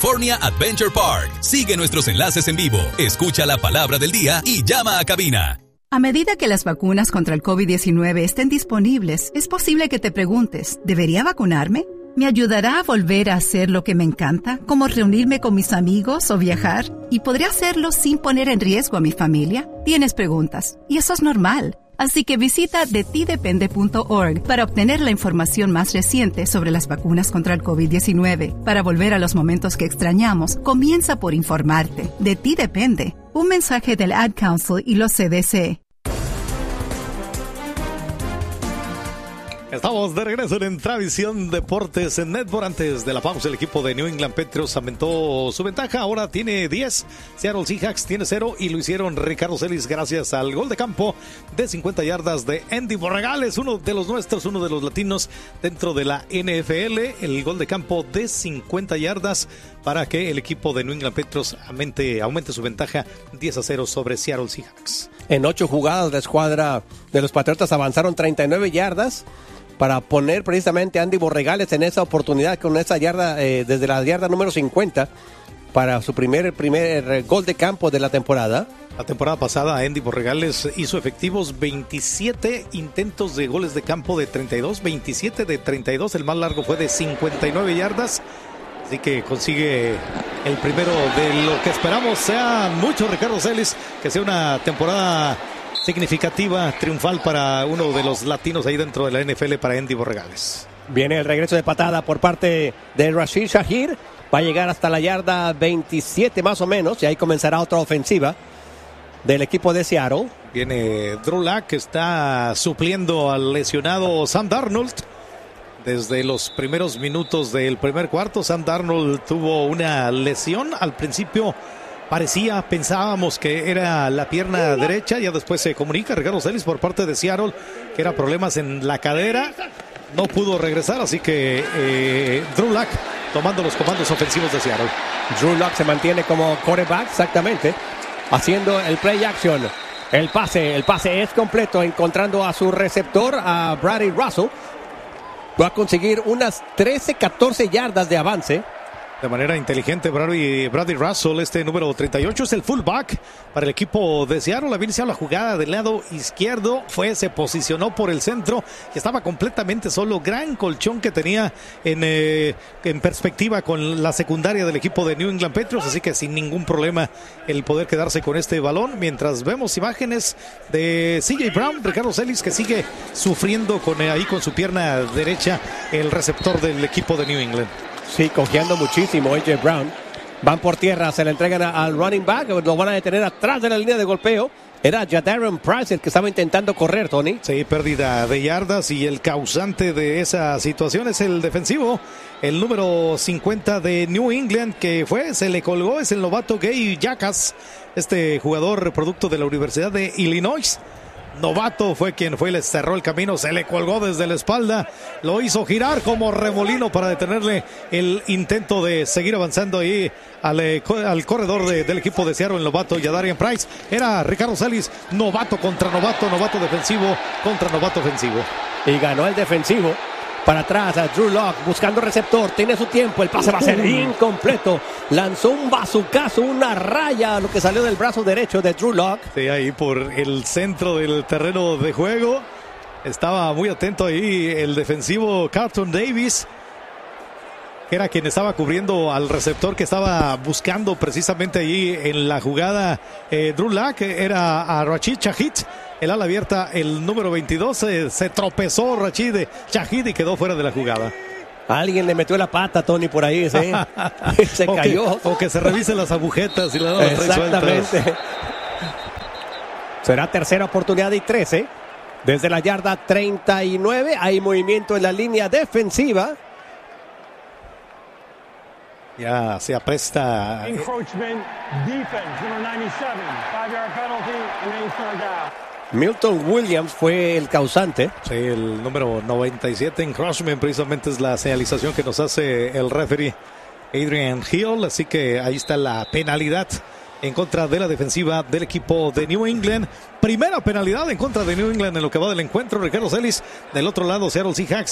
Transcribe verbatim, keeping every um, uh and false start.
California Adventure Park. Sigue nuestros enlaces en vivo, escucha la palabra del día y llama a cabina. A medida que las vacunas contra el COVID diecinueve estén disponibles, es posible que te preguntes, ¿debería vacunarme? ¿Me ayudará a volver a hacer lo que me encanta, como reunirme con mis amigos o viajar? ¿Y podría hacerlo sin poner en riesgo a mi familia? Tienes preguntas, y eso es normal. Así que visita de ti depende punto org para obtener la información más reciente sobre las vacunas contra el COVID diecinueve. Para volver a los momentos que extrañamos, comienza por informarte. De ti depende. Un mensaje del Ad Council y los C D C. Estamos de regreso en Travisión Deportes en Network. Antes de la pausa, el equipo de New England Patriots aumentó su ventaja. Ahora tiene diez. Seattle Seahawks tiene cero y lo hicieron Ricardo Celis gracias al gol de campo de cincuenta yardas de Andy Borregales, uno de los nuestros, uno de los latinos dentro de la N F L. El gol de campo de cincuenta yardas para que el equipo de New England Patriots aumente, aumente su ventaja diez a cero sobre Seattle Seahawks. En ocho jugadas, la escuadra de los Patriotas avanzaron treinta y nueve yardas para poner precisamente a Andy Borregales en esa oportunidad con esa yarda, eh, desde la yarda número cincuenta, para su primer, primer gol de campo de la temporada. La temporada pasada Andy Borregales hizo efectivos veintisiete intentos de goles de campo de treinta y dos, veintisiete de treinta y dos, el más largo fue de cincuenta y nueve yardas. Así que consigue el primero de lo que esperamos sea mucho, Ricardo Celis, que sea una temporada significativa, triunfal para uno de los latinos ahí dentro de la N F L, para Andy Borregales. Viene el regreso de patada por parte de Rashid Shaheed. Va a llegar hasta la yarda veintisiete más o menos, y ahí comenzará otra ofensiva del equipo de Seattle. Viene Drew Lock, que está supliendo al lesionado Sam Darnold. Desde los primeros minutos del primer cuarto, Sam Darnold tuvo una lesión. Al principio parecía, pensábamos que era la pierna derecha, ya después se comunica Ricardo Celis por parte de Seattle que era problemas en la cadera, no pudo regresar, así que eh, Drew Lock tomando los comandos ofensivos de Seattle. Drew Lock se mantiene como quarterback, exactamente, haciendo el play action, el pase, el pase es completo, encontrando a su receptor, a Brady Russell. Va a conseguir unas trece, catorce yardas de avance. De manera inteligente, Brady, Brady Russell, este número treinta y ocho, es el fullback para el equipo de Seattle. Había iniciado la jugada del lado izquierdo, fue, se posicionó por el centro y estaba completamente solo. Gran colchón que tenía en, eh, en perspectiva con la secundaria del equipo de New England Patriots, así que sin ningún problema el poder quedarse con este balón. Mientras vemos imágenes de C J Brown, Ricardo Celis, que sigue sufriendo con, eh, ahí con su pierna derecha, el receptor del equipo de New England. Sí, cojeando muchísimo A J Brown. Van por tierra, se le entregan al running back, lo van a detener atrás de la línea de golpeo. Era Jadarian Price el que estaba intentando correr, Tony. Sí, pérdida de yardas, y el causante de esa situación es el defensivo, el número cincuenta de New England, que fue, se le colgó, es el novato Gay Jacas, este jugador producto de la Universidad de Illinois. Novato fue quien fue y le cerró el camino, se le colgó desde la espalda, lo hizo girar como remolino para detenerle el intento de seguir avanzando ahí al, al corredor de, del equipo de Seattle, el novato Jadarian Price. Era Ricardo Celis, novato contra novato, novato defensivo contra novato ofensivo. Y ganó el defensivo. Para atrás a Drew Lock buscando receptor, tiene su tiempo, el pase va a ser incompleto, lanzó un bazucazo, una raya, lo que salió del brazo derecho de Drew Lock. Sí, ahí por el centro del terreno de juego, estaba muy atento ahí el defensivo Carlton Davis, que era quien estaba cubriendo al receptor que estaba buscando precisamente allí en la jugada. eh, Drew Lock era a Rashid Shaheed, el ala abierta, el número veintidós, eh, se tropezó Rashid Shaheed y quedó fuera de la jugada. Alguien le metió la pata, Tony, por ahí, ¿sí? Se o cayó. Que, o que se revisen las agujetas y la las exactamente. Será tercera oportunidad y trece. Desde la yarda treinta y nueve hay movimiento en la línea defensiva. Ya se apresta. Encroachment, defense, number ninety-seven, five-yard penalty, and a third down. Milton Williams fue el causante. Sí, el número noventa y siete, encroachment, precisamente es la señalización que nos hace el referee Adrian Hill, así que ahí está la penalidad en contra de la defensiva del equipo de New England. Primera penalidad en contra de New England en lo que va del encuentro. Ricardo Celis, del otro lado, Seattle Seahawks